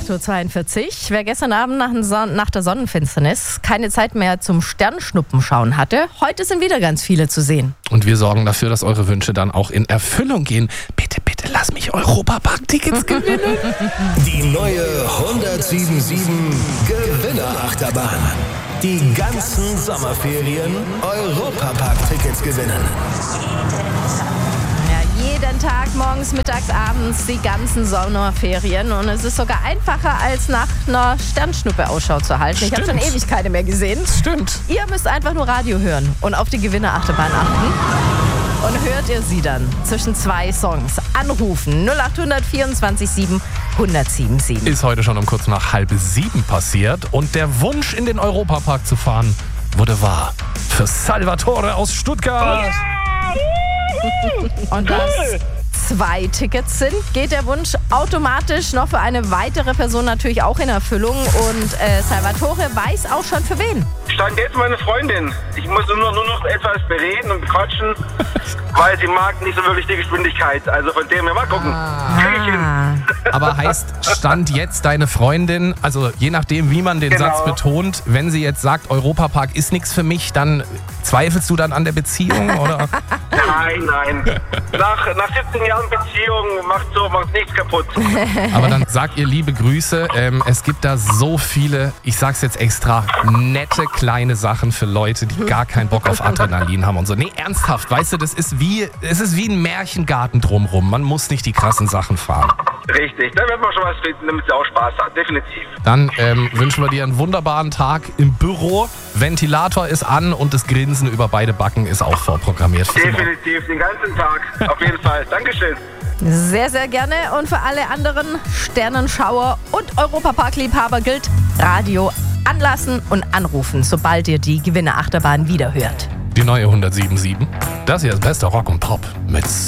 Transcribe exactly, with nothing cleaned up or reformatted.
acht Uhr zweiundvierzig. Wer gestern Abend nach, Son- nach der Sonnenfinsternis keine Zeit mehr zum Sternschnuppen schauen hatte, heute sind wieder ganz viele zu sehen. Und wir sorgen dafür, dass eure Wünsche dann auch in Erfüllung gehen. Bitte, bitte, lass mich Europapark-Tickets gewinnen. Die neue hundertsieben Gewinnerachterbahn. Die ganzen Sommerferien Europapark-Tickets gewinnen. Ja, jeden Tag, morgens, mittags, abends, die ganzen Sommerferien. Und es ist sogar einfacher, als nach einer Sternschnuppe Ausschau zu halten. Ich habe schon Stimmt. Ewigkeiten mehr gesehen. Stimmt. Ihr müsst einfach nur Radio hören und auf die Gewinnerachterbahn achten. Und hört ihr sie dann zwischen zwei Songs. Anrufen null acht vierundzwanzig sieben sieben sieben. Ist heute schon um kurz nach halb sieben passiert. Und der Wunsch, in den Europapark zu fahren, wurde wahr. Für Salvatore aus Stuttgart. Und das zwei Tickets sind, geht der Wunsch automatisch noch für eine weitere Person natürlich auch in Erfüllung. Und äh, Salvatore weiß auch schon für wen. Stand jetzt meine Freundin. Ich muss nur noch, nur noch etwas bereden und bequatschen, weil sie mag nicht so wirklich die Geschwindigkeit. Also von dem her mal gucken. Krieg ich hin. Ah. Aber heißt, stand jetzt deine Freundin, also je nachdem, wie man den Genau. Satz betont, wenn sie jetzt sagt, Europapark ist nichts für mich, dann zweifelst du dann an der Beziehung, oder? Nein, nein. Nach, nach siebzehn Jahren Beziehung macht so macht nichts kaputt. Aber dann sagt ihr liebe Grüße. Ähm, es gibt da so viele, ich sag's jetzt extra, nette kleine Sachen für Leute, die gar keinen Bock auf Adrenalin haben und so. Nee, ernsthaft, weißt du, das ist wie, es ist wie ein Märchengarten drumrum. Man muss nicht die krassen Sachen fahren. Richtig, da wird man schon was finden, damit sie auch Spaß hat. Definitiv. Dann ähm, wünschen wir dir einen wunderbaren Tag im Büro. Ventilator ist an und das Grinsen über beide Backen ist auch vorprogrammiert. Definitiv, den ganzen Tag. Auf jeden Fall. Dankeschön. Sehr, sehr gerne. Und für alle anderen Sternenschauer und Europapark-Liebhaber gilt Radio anlassen und anrufen, sobald ihr die Gewinnerachterbahn wieder hört. Die neue hundertsieben Komma sieben. Das hier ist bester Rock und Pop mit